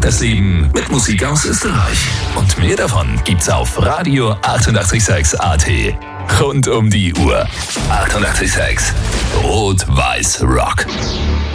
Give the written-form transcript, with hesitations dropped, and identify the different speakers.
Speaker 1: das Leben mit Musik aus Österreich. Und mehr davon gibt's auf Radio 886 AT. Rund um die Uhr. 886 Rot-Weiß Rock.